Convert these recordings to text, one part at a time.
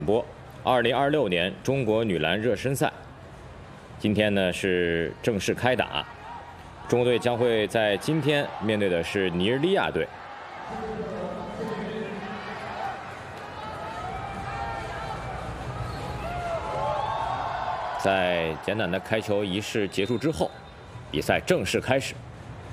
播2026年中国女篮热身赛，今天呢是正式开打，中国队将会在今天面对的是尼日利亚队。在简短的开球仪式结束之后，比赛正式开始。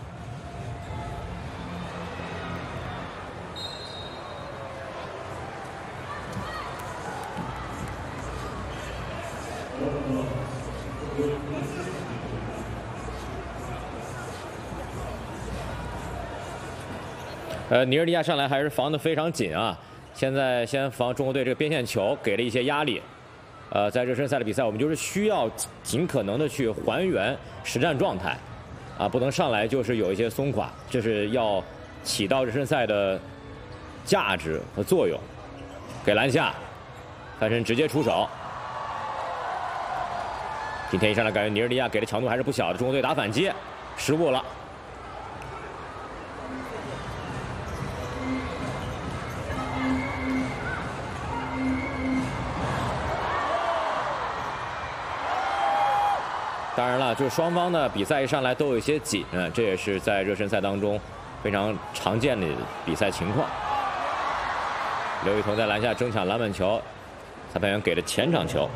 尼日利亚上来还是防得非常紧啊！现在先防中国队这个边线球，给了一些压力。在热身赛的比赛，我们就是需要尽可能的去还原实战状态，啊，不能上来就是有一些松垮，这是要起到热身赛的价值和作用。给篮下，翻身直接出手。今天一上来感觉尼日利亚给的强度还是不小的，中国队打反击，失误了。 当然了，就是双方的比赛一上来都有一些紧，这也是在热身赛当中非常常见的比赛情况。刘雨桐在篮下争抢篮板球，裁判员给了前场球。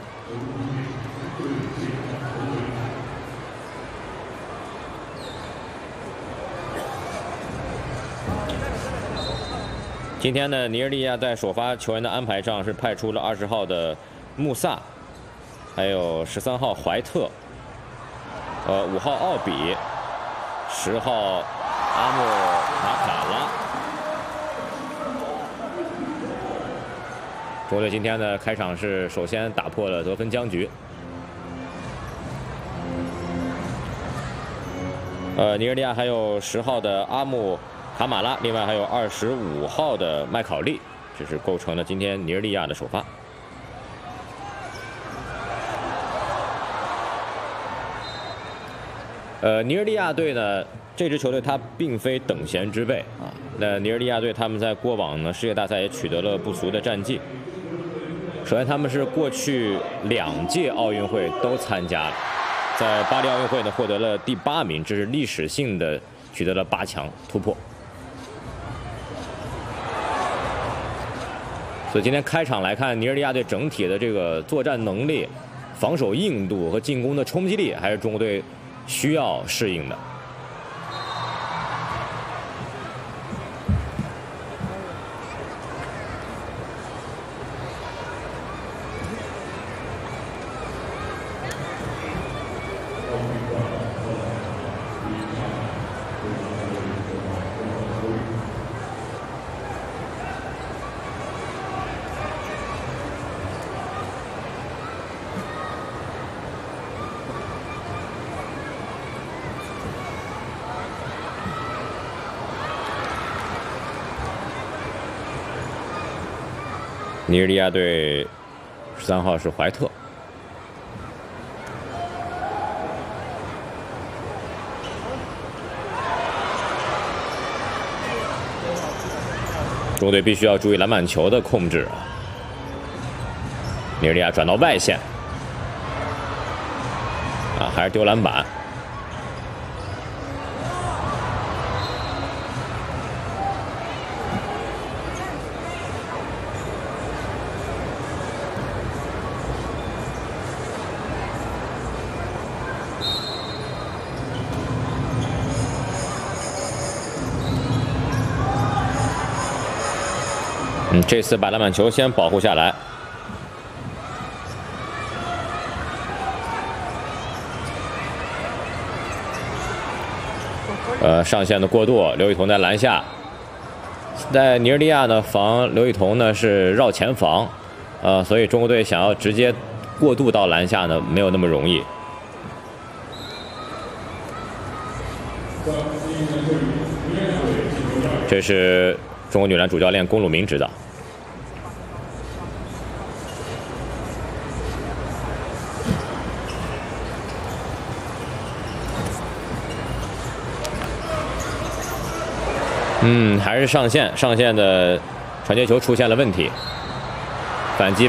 今天呢，尼日利亚在首发球员的安排上是派出了20号的穆萨，还有13号怀特。 5号奥比，10号阿莫马卡拉。中国队今天的开场是首先打破了得分僵局。尼日利亚还有10号的阿木卡马拉，另外还有25号的麦考利，这是构成了今天尼日利亚的首发。 尼日利亚队呢，这支球队它并非等闲之辈啊。那尼日利亚队他们在过往呢世界大赛也取得了不俗的战绩。首先，他们是过去2届奥运会都参加了，在巴黎奥运会呢获得了第8名，这是历史性的取得了8强突破。所以今天开场来看，尼日利亚队整体的这个作战能力、防守硬度和进攻的冲击力，还是中国队 需要适应的。尼日利亚队13号是怀特。中国队必须要注意篮板球的控制啊！尼日利亚转到外线，啊，还是丢篮板。 这次把篮板球先保护下来。上线的过渡，刘雨桐在篮下。在尼日利亚呢，防刘雨桐呢是绕前防，所以中国队想要直接过渡到篮下呢，没有那么容易。这是中国女篮主教练龚鲁明指导。 还是上线的传接球出现了问题。 反击。